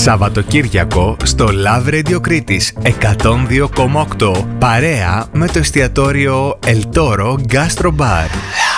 Σαββατοκύριακο στο Love Radio Κρήτης 102,8 παρέα με το εστιατόριο El Toro Gastro Bar.